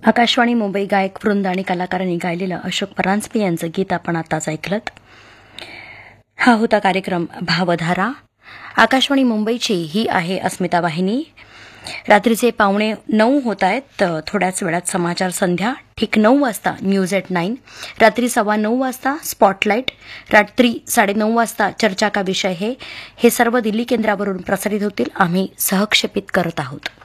आकाशवाणी मुंबई गायक वृंद आणि कलाकारांनी गायलेलं अशोक परांजपे यांचं गीत आपण आताच ऐकलत. हा होता कार्यक्रम भावधारा. आकाशवाणी मुंबईची ही आहे अस्मिता वाहिनी. रात्रीचे 8:45 होत आहेत. तर थोड्याच वेळात समाचार संध्या. ठीक 9 वाजता न्यूज एट 9. रात्री 9:15 वाजता स्पॉटलाईट. रात्री 9:30 वाजता चर्चा का विषय हे सर्व दिल्ली केंद्रावरून प्रसारित होतील. आम्ही सहक्षेपित करत आहोत.